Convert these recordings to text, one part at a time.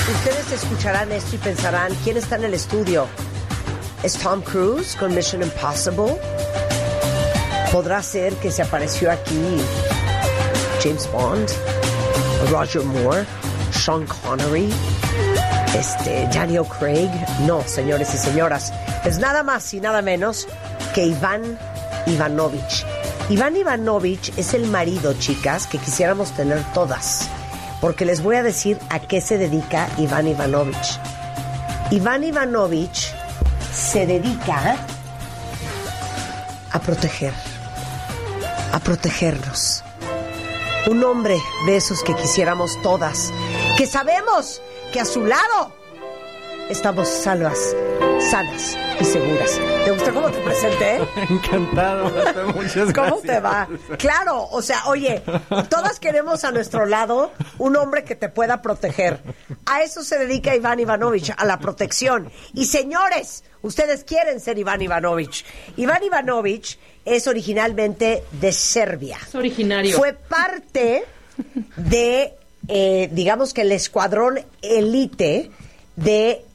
Ustedes escucharán esto y pensarán, ¿quién está en el estudio? ¿Es Tom Cruise con Mission Impossible? ¿Podrá ser que se apareció aquí James Bond? ¿Roger Moore? ¿Sean Connery? ¿Daniel Craig? No, señores y señoras. Es nada más y nada menos que Iván Ivanovich. Iván Ivanovich es el marido, chicas, que quisiéramos tener todas. Porque les voy a decir a qué se dedica Iván Ivanovich. Iván Ivanovich se dedica a protegernos. Un hombre de esos que quisiéramos todas, que sabemos que a su lado estamos sanas y seguras. ¿Te gusta cómo te presenté? Encantado, muchas gracias. ¿Cómo te va? Claro, o sea, oye, todas queremos a nuestro lado un hombre que te pueda proteger. A eso se dedica Iván Ivanovich, a la protección. Y señores, ustedes quieren ser Iván Ivanovich. Iván Ivanovich es originalmente de Serbia. Es originario. Fue parte de, digamos que el escuadrón élite de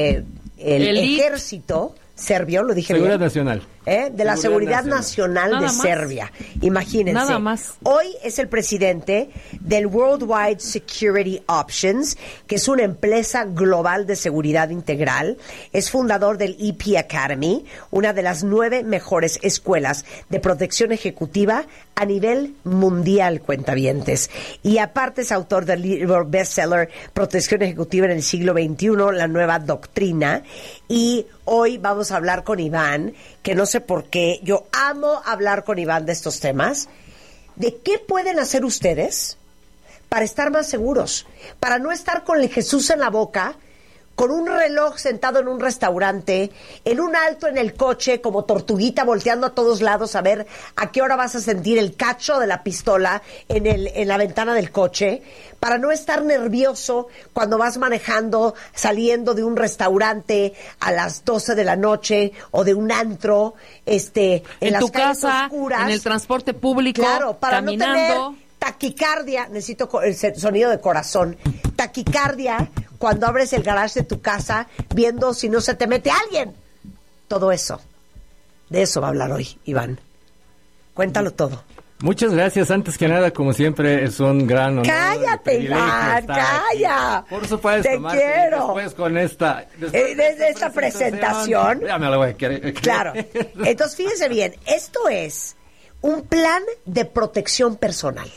el ejército serbio, lo dije Seguridad bien. Nacional. De la Seguridad Nacional de Nada más. Serbia. Imagínense. Nada más. Hoy es el presidente del Worldwide Security Options, que es una empresa global de seguridad integral. Es fundador del EP Academy, una de las 9 mejores escuelas de protección ejecutiva a nivel mundial, cuentavientes. Y aparte es autor del libro bestseller Protección Ejecutiva en el siglo XXI, la nueva doctrina. Y hoy vamos a hablar con Iván, que no sé por qué, yo amo hablar con Iván de estos temas, de qué pueden hacer ustedes para estar más seguros, para no estar con el Jesús en la boca, con un reloj sentado en un restaurante, en un alto en el coche, como tortuguita volteando a todos lados a ver a qué hora vas a sentir el cacho de la pistola en la ventana del coche, para no estar nervioso cuando vas manejando, saliendo de un restaurante a las 12 de la noche o de un antro, en las tu calles casa, oscuras. en el transporte público, Claro, para caminando. no tener taquicardia, necesito el sonido de corazón, taquicardia cuando abres el garage de tu casa viendo si no se te mete alguien. Todo eso. De eso va a hablar hoy, Iván. Cuéntalo todo. Muchas gracias. Antes que nada, como siempre, es un gran honor. Cállate, Iván, calla. Aquí. Por supuesto, te Martín, quiero. Después con esta... Desde esta presentación. Ya me la voy a querer. Claro. Entonces, fíjense bien, esto es un plan de protección personal.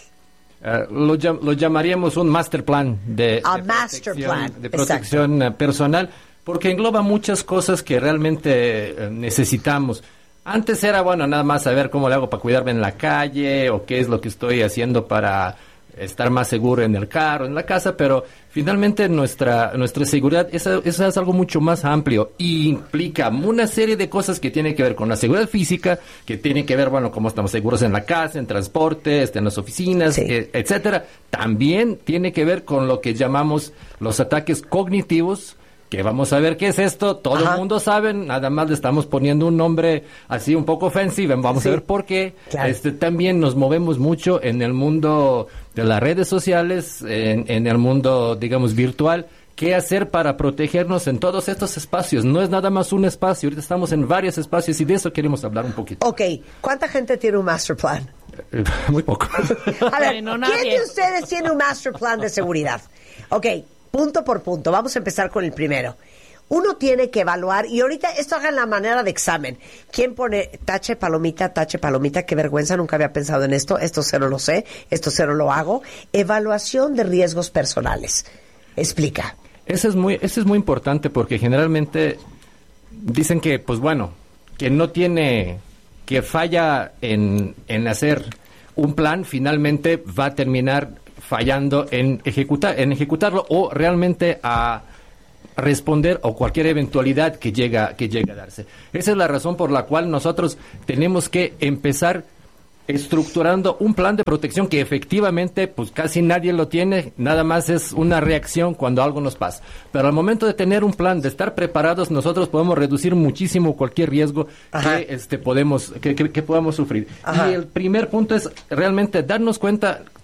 Lo llamaríamos un master plan de protección personal, porque engloba muchas cosas que realmente necesitamos. Antes era, bueno, nada más saber cómo le hago para cuidarme en la calle, o qué es lo que estoy haciendo para estar más seguro en el carro, en la casa, pero finalmente nuestra seguridad eso es algo mucho más amplio y implica una serie de cosas que tienen que ver con la seguridad física, que tienen que ver, bueno, cómo estamos seguros en la casa, en transporte, en las oficinas, sí, etcétera. También tiene que ver con lo que llamamos los ataques cognitivos, que vamos a ver qué es esto. Todo el mundo sabe, nada más le estamos poniendo un nombre así un poco offensive, vamos a ver por qué. Claro. También nos movemos mucho en el mundo de las redes sociales, en el mundo, digamos, virtual. ¿Qué hacer para protegernos en todos estos espacios? No es nada más un espacio, ahorita estamos en varios espacios y de eso queremos hablar un poquito. Ok, ¿cuánta gente tiene un master plan? Muy poco. A ver, ¿quién de ustedes tiene un master plan de seguridad? Ok, punto por punto. Vamos a empezar con el primero. Uno tiene que evaluar, y ahorita esto hagan la manera de examen. ¿Quién pone tache, palomita, qué vergüenza, nunca había pensado en esto cero lo sé, esto cero lo hago? Evaluación de riesgos personales. Explica. Ese es muy importante porque generalmente dicen que, pues bueno, que no tiene, que falla en hacer un plan, finalmente va a terminar fallando en ejecutarlo o realmente a responder a cualquier eventualidad que llega a darse. Esa es la razón por la cual nosotros tenemos que empezar estructurando un plan de protección que efectivamente pues casi nadie lo tiene, nada más es una reacción cuando algo nos pasa. Pero al momento de tener un plan, de estar preparados, nosotros podemos reducir muchísimo cualquier riesgo que podamos sufrir. Ajá. Y el primer punto es realmente darnos cuenta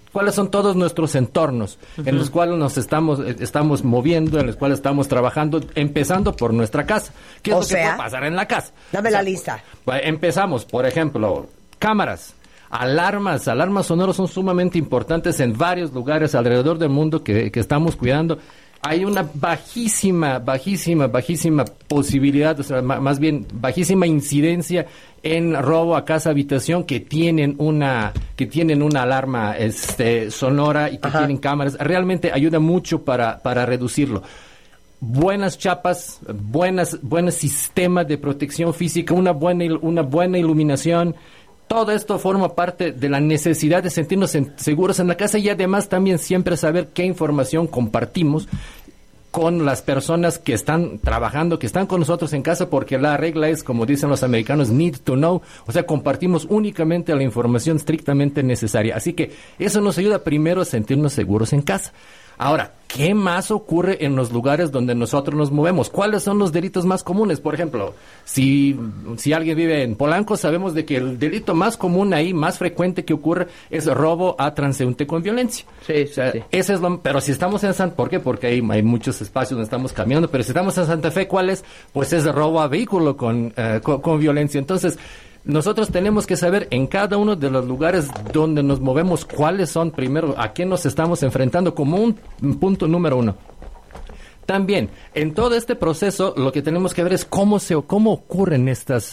cuáles son todos nuestros entornos en los cuales nos estamos moviendo, en los cuales estamos trabajando, empezando por nuestra casa. ¿Qué es lo que puede pasar en la casa? Dame la lista. Empezamos, por ejemplo, cámaras. Alarmas sonoras son sumamente importantes en varios lugares alrededor del mundo que estamos cuidando. Hay una bajísima posibilidad, o sea, más bien bajísima incidencia en robo a casa habitación que tienen una alarma sonora y que tienen cámaras. Realmente ayuda mucho para reducirlo. Buenas chapas, buenos sistemas de protección física, una buena iluminación. Todo esto forma parte de la necesidad de sentirnos seguros en la casa y además también siempre saber qué información compartimos con las personas que están trabajando, que están con nosotros en casa, porque la regla es, como dicen los americanos, need to know, o sea, compartimos únicamente la información estrictamente necesaria. Así que eso nos ayuda primero a sentirnos seguros en casa. Ahora, ¿qué más ocurre en los lugares donde nosotros nos movemos? ¿Cuáles son los delitos más comunes? Por ejemplo, si alguien vive en Polanco, sabemos de que el delito más común ahí, más frecuente que ocurre, es robo a transeúnte con violencia. Sí, o sea, ese es pero si estamos en ¿por qué? Porque hay muchos espacios donde estamos caminando, pero si estamos en Santa Fe, ¿cuál es? Pues es robo a vehículo con violencia. Entonces, nosotros tenemos que saber en cada uno de los lugares donde nos movemos cuáles son, primero, a qué nos estamos enfrentando como un punto número uno. También, en todo este proceso, lo que tenemos que ver es cómo ocurren estas,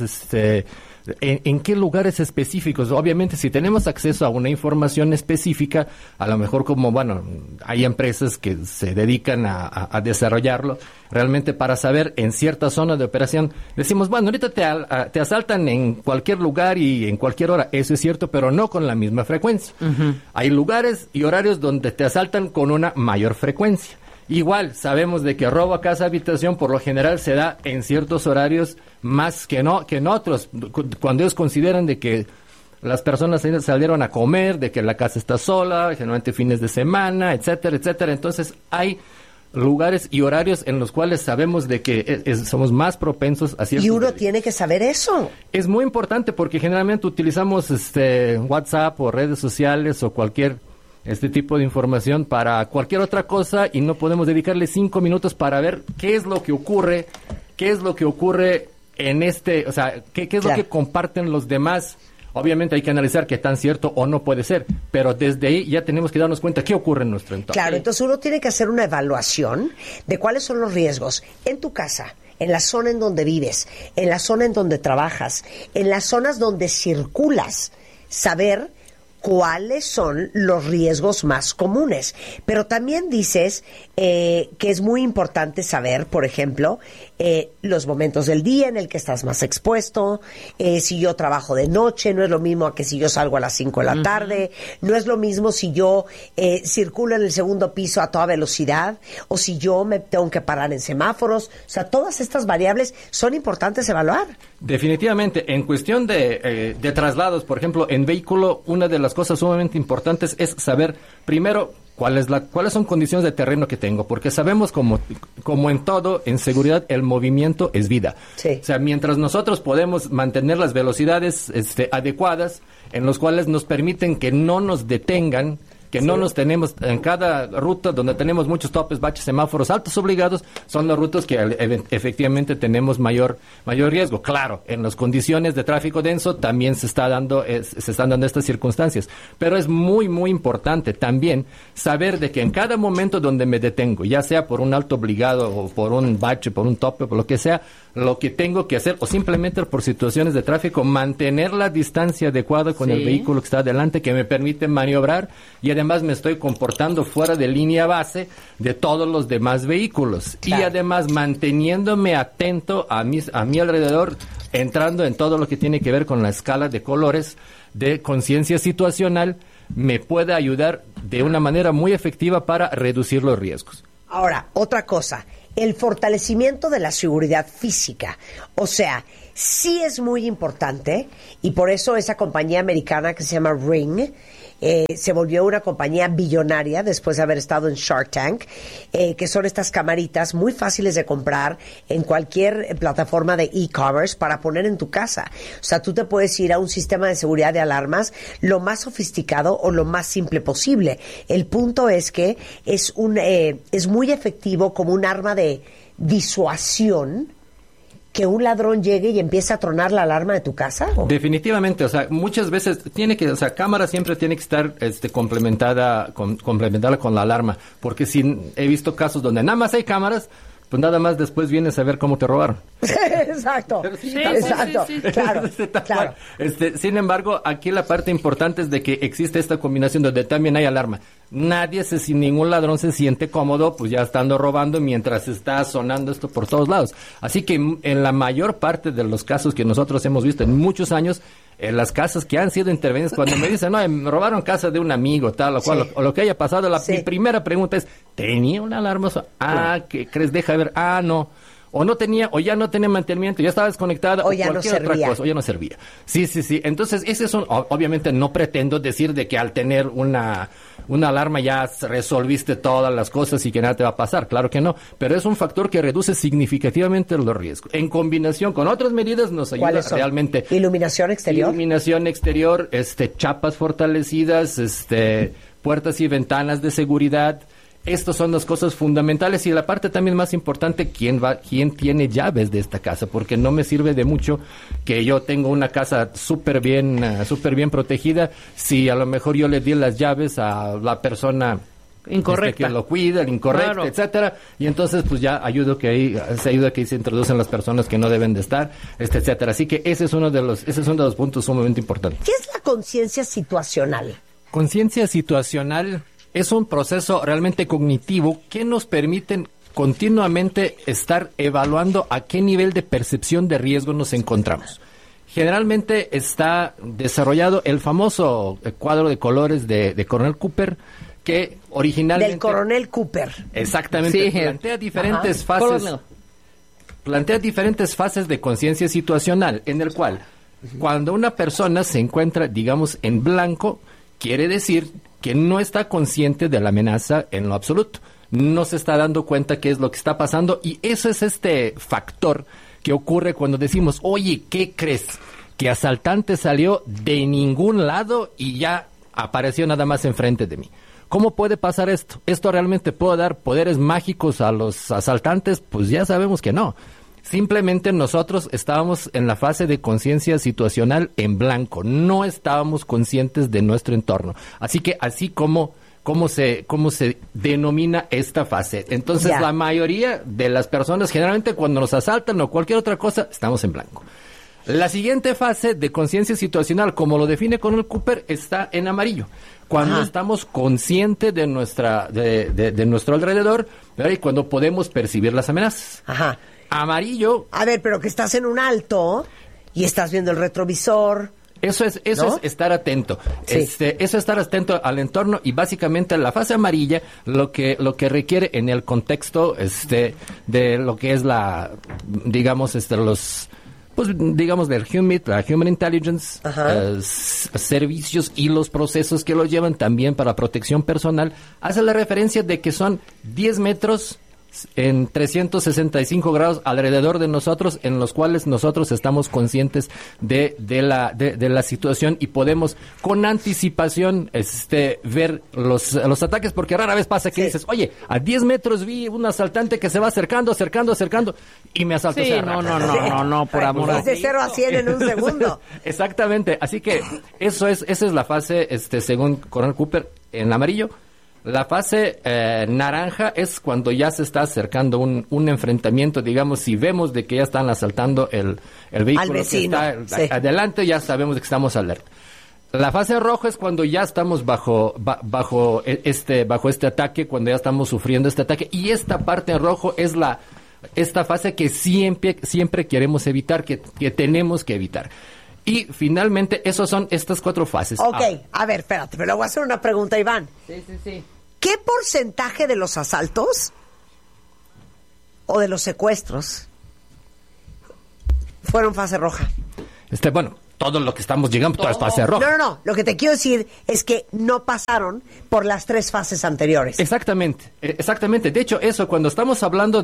en qué lugares específicos. Obviamente, si tenemos acceso a una información específica, a lo mejor hay empresas que se dedican a desarrollarlo, realmente para saber en cierta zona de operación, decimos, ahorita te asaltan en cualquier lugar y en cualquier hora. Eso es cierto, pero no con la misma frecuencia. Hay lugares y horarios donde te asaltan con una mayor frecuencia. Igual, sabemos de que robo a casa habitación por lo general se da en ciertos horarios más que en otros, cuando ellos consideran de que las personas salieron a comer, de que la casa está sola, generalmente fines de semana, etcétera, etcétera. Entonces, hay lugares y horarios en los cuales sabemos de que somos más propensos a ciertos y uno delitos. Tiene que saber eso. Es muy importante porque generalmente utilizamos WhatsApp o redes sociales o cualquier este tipo de información para cualquier otra cosa y no podemos dedicarle 5 minutos para ver qué es lo que ocurre en o sea, qué es lo que comparten los demás. Obviamente hay que analizar qué tan cierto o no puede ser, pero desde ahí ya tenemos que darnos cuenta qué ocurre en nuestro entorno. Claro, entonces uno tiene que hacer una evaluación de cuáles son los riesgos en tu casa, en la zona en donde vives, en la zona en donde trabajas, en las zonas donde circulas, saber cuáles son los riesgos más comunes. Pero también dices que es muy importante saber, por ejemplo, los momentos del día en el que estás más expuesto. Si yo trabajo de noche, no es lo mismo que si yo salgo a las 5 de la tarde. No es lo mismo si yo circulo en el segundo piso a toda velocidad o si yo me tengo que parar en semáforos. O sea, todas estas variables son importantes evaluar. Definitivamente. En cuestión de traslados, por ejemplo, en vehículo, una de las cosas sumamente importantes es saber, primero, cuáles son condiciones de terreno que tengo, porque sabemos como en todo, en seguridad, el movimiento es vida. Sí. O sea, mientras nosotros podemos mantener las velocidades adecuadas, en los cuales nos permiten que no nos detengan, que no nos tenemos en cada ruta donde tenemos muchos topes, baches, semáforos, altos obligados, son las rutas que efectivamente tenemos mayor riesgo. Claro, en las condiciones de tráfico denso también se están dando estas circunstancias, pero es muy, muy importante también saber de que en cada momento donde me detengo, ya sea por un alto obligado o por un bache, por un tope, por lo que sea, lo que tengo que hacer, o simplemente por situaciones de tráfico, mantener la distancia adecuada con el vehículo que está adelante, que me permite maniobrar, y además me estoy comportando fuera de línea base de todos los demás vehículos. Claro. Y además manteniéndome atento a mi alrededor, entrando en todo lo que tiene que ver con la escala de colores de conciencia situacional, me puede ayudar de una manera muy efectiva para reducir los riesgos. Ahora, otra cosa, el fortalecimiento de la seguridad física. O sea, sí es muy importante, y por eso esa compañía americana que se llama Ring se volvió una compañía billonaria después de haber estado en Shark Tank, que son estas camaritas muy fáciles de comprar en cualquier plataforma de e-commerce para poner en tu casa. O sea, tú te puedes ir a un sistema de seguridad de alarmas lo más sofisticado o lo más simple posible. El punto es que es muy efectivo como un arma de disuasión que un ladrón llegue y empiece a tronar la alarma de tu casa. ¿O? Definitivamente, o sea, muchas veces cámara siempre tiene que estar complementada con la alarma, porque he visto casos donde nada más hay cámaras, pues nada más después vienes a ver cómo te robaron. Exacto. Sí, exacto. sí. Claro. Claro. Sin embargo, aquí la parte importante es de que existe esta combinación donde también hay alarma. Sin ningún ladrón se siente cómodo, pues ya estando robando mientras está sonando esto por todos lados. Así que en la mayor parte de los casos que nosotros hemos visto en muchos años, en las casas que han sido intervenidas, cuando me dicen, no, me robaron casa de un amigo, tal o cual, o lo que haya pasado, mi primera pregunta es, ¿tenía una alarma? ¿Qué crees? Deja de ver. No. O no tenía, o ya no tenía mantenimiento, ya estaba desconectada, o ya cualquier no otra cosa, o ya no servía. Sí. Entonces, obviamente no pretendo decir de que al tener una alarma ya resolviste todas las cosas y que nada te va a pasar, claro que no, pero es un factor que reduce significativamente los riesgos. En combinación con otras medidas nos ayuda realmente. Iluminación exterior, chapas fortalecidas, puertas y ventanas de seguridad. Estas son las cosas fundamentales y la parte también más importante, quién tiene llaves de esta casa, porque no me sirve de mucho que yo tengo una casa súper bien protegida si a lo mejor yo le di las llaves a la persona incorrecta que lo cuida, el incorrecto, claro, etcétera, y entonces pues ya ayuda que ahí se introducen las personas que no deben de estar, etcétera. Así que ese es uno de los puntos sumamente importantes. ¿Qué es la conciencia situacional? Conciencia situacional es un proceso realmente cognitivo que nos permite continuamente estar evaluando a qué nivel de percepción de riesgo nos encontramos. Generalmente está desarrollado el famoso cuadro de colores de Coronel Cooper, que originalmente... Del Coronel Cooper. Exactamente. Sí. Plantea diferentes fases de conciencia situacional, en el cual cuando una persona se encuentra, digamos, en blanco, quiere decir que no está consciente de la amenaza en lo absoluto. No se está dando cuenta qué es lo que está pasando, y eso es este factor que ocurre cuando decimos, oye, ¿qué crees? Que asaltante salió de ningún lado y ya apareció nada más enfrente de mí. ¿Cómo puede pasar esto? ¿Esto realmente puede dar poderes mágicos a los asaltantes? Pues ya sabemos que no. Simplemente nosotros estábamos en la fase de conciencia situacional en blanco, no estábamos conscientes de nuestro entorno. Así que así como se denomina esta fase. Entonces, la mayoría de las personas, generalmente cuando nos asaltan o cualquier otra cosa, estamos en blanco. La siguiente fase de conciencia situacional, como lo define Coronel Cooper, está en amarillo. Cuando estamos conscientes de nuestro alrededor, ¿verdad? Y cuando podemos percibir las amenazas. Ajá. Amarillo. A ver, pero que estás en un alto y estás viendo el retrovisor. Eso es estar atento. Sí. Eso es estar atento al entorno, y básicamente la fase amarilla lo que requiere en el contexto de lo que es la Human Intelligence, servicios y los procesos que los llevan también para protección personal, hace la referencia de que son 10 metros en 365 grados alrededor de nosotros, en los cuales nosotros estamos conscientes de la situación y podemos con anticipación ver los ataques, porque rara vez pasa que dices, oye, a 10 metros vi un asaltante que se va acercando y me asaltó. Sí, no, por amor a Dios. Es de 0 a 100 en un segundo. Exactamente, así que esa es la fase, según Coronel Cooper, en amarillo. La fase naranja es cuando ya se está acercando un enfrentamiento, digamos, si vemos de que ya están asaltando el vehículo al vecino, que está adelante, ya sabemos de que estamos alerta. La fase roja es cuando ya estamos bajo este ataque, cuando ya estamos sufriendo este ataque, y esta parte en rojo es esta fase que siempre queremos evitar, que tenemos que evitar. Y finalmente, esas son estas 4 fases. Ok, a ver, espérate, pero voy a hacer una pregunta, Iván. Sí. ¿Qué porcentaje de los asaltos o de los secuestros fueron fase roja? todo lo que estamos llegando a fase roja. No. Lo que te quiero decir es que no pasaron por las 3 fases anteriores. Exactamente. De hecho, eso, cuando estamos hablando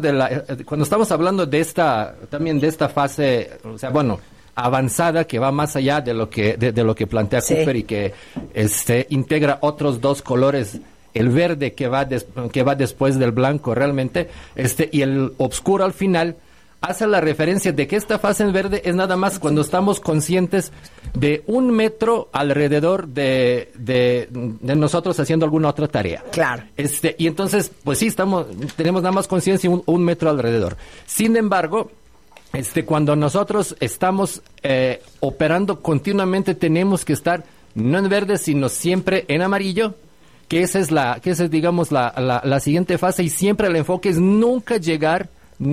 de esta fase, o sea, bueno, avanzada, que va más allá de lo que plantea Cooper, y que integra otros 2 colores, el verde que va después del blanco realmente, y el oscuro al final, hace la referencia de que esta fase en verde es nada más cuando estamos conscientes de 1 metro alrededor de nosotros haciendo alguna otra tarea. Claro. Y entonces, pues sí, tenemos nada más conciencia 1 metro alrededor. Sin embargo, cuando nosotros estamos operando continuamente, tenemos que estar no en verde, sino siempre en amarillo, que esa es digamos la siguiente fase, y siempre el enfoque es nunca llegar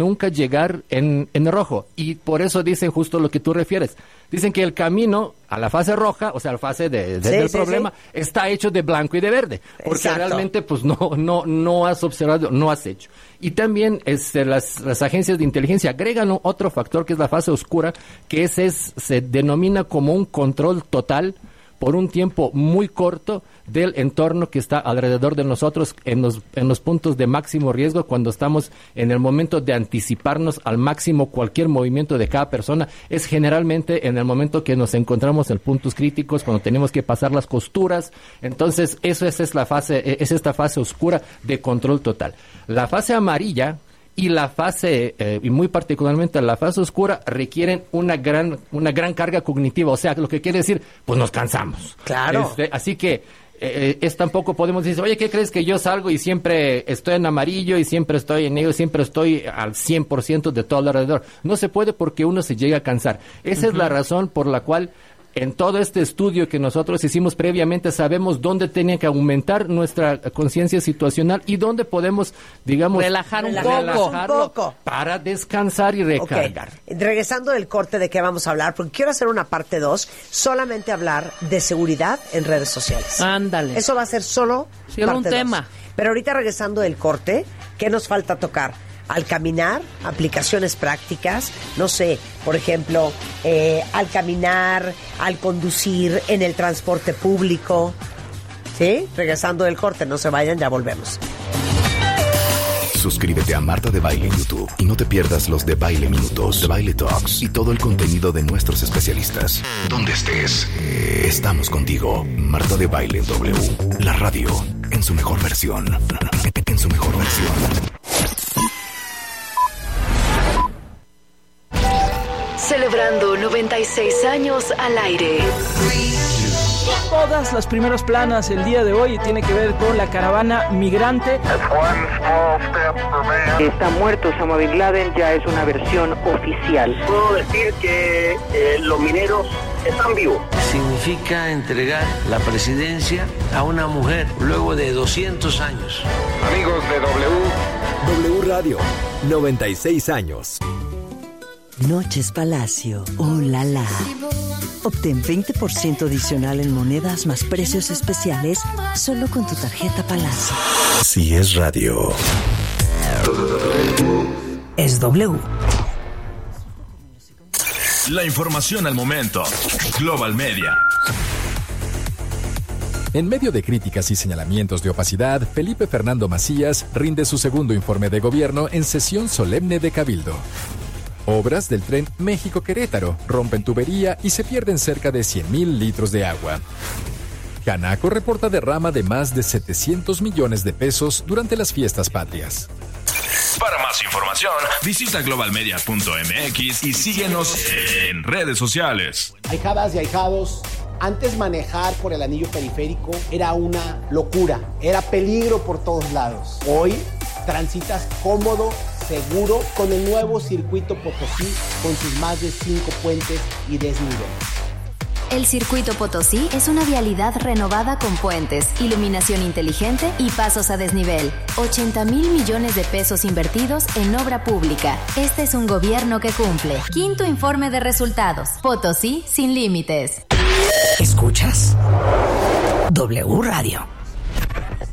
en rojo. Y por eso dicen justo lo que tú refieres. Dicen que el camino a la fase roja, o sea, la fase del problema, está hecho de blanco y de verde. Porque realmente, pues, no has observado, no has hecho. Y también las agencias de inteligencia agregan otro factor, que es la fase oscura, que se denomina como un control total por un tiempo muy corto del entorno que está alrededor de nosotros en los puntos de máximo riesgo, cuando estamos en el momento de anticiparnos al máximo cualquier movimiento de cada persona. Es generalmente en el momento que nos encontramos en puntos críticos, cuando tenemos que pasar las costuras. Entonces, es esta fase oscura de control total. La fase amarilla y la fase, y muy particularmente la fase oscura, requieren una gran carga cognitiva. O sea, lo que quiere decir, pues nos cansamos. Claro. Así que tampoco podemos decir, oye, ¿qué crees que yo salgo y siempre estoy en amarillo y siempre estoy en negro, siempre estoy al 100% de todo alrededor? No se puede, porque uno se llega a cansar. Esa es la razón por la cual en todo este estudio que nosotros hicimos previamente, sabemos dónde tenía que aumentar nuestra conciencia situacional y dónde podemos, digamos, relajar un poco para descansar y recargar. Okay. Regresando del corte, ¿de qué vamos a hablar? Porque quiero hacer una parte 2, solamente hablar de seguridad en redes sociales. Ándale. Eso va a ser solo parte un tema. 2. Pero ahorita, regresando del corte, ¿qué nos falta tocar? Al caminar, aplicaciones prácticas, no sé, por ejemplo, al caminar, al conducir, en el transporte público. ¿Sí? Regresando del corte, no se vayan, ya volvemos. Suscríbete a Marta de Baile en YouTube y no te pierdas los de Baile Minutos, de Baile Talks y todo el contenido de nuestros especialistas. Donde estés, estamos contigo. Marta de Baile en W, la radio en su mejor versión. En su mejor versión. Celebrando 96 años al aire. Todas las primeras planas el día de hoy tiene que ver con la caravana migrante. Está muerto Osama Bin Laden, ya es una versión oficial. Puedo decir que los mineros están vivos. Significa entregar la presidencia a una mujer luego de 200 años. Amigos de W Radio, 96 años. Noches Palacio, oh la la. Obtén 20% adicional en monedas más precios especiales solo con tu tarjeta Palacio. Si es radio, es W. La información al momento. Global Media. En medio de críticas y señalamientos de opacidad, Felipe Fernando Macías rinde su segundo informe de gobierno en sesión solemne de Cabildo. Obras del tren México-Querétaro rompen tubería y se pierden cerca de 100,000 litros de agua. Canaco reporta derrama de más de 700 millones de pesos durante las fiestas patrias. Para más información, visita globalmedia.mx y síguenos en redes sociales. Ahijadas y ahijados, antes manejar por el anillo periférico era una locura, era peligro por todos lados. Hoy transitas cómodo, seguro, con el nuevo Circuito Potosí, con sus más de 5 puentes y desniveles. El Circuito Potosí es una vialidad renovada con puentes, iluminación inteligente y pasos a desnivel. 80,000 millones de pesos invertidos en obra pública. Este es un gobierno que cumple. Quinto informe de resultados. Potosí sin límites. ¿Escuchas? W Radio.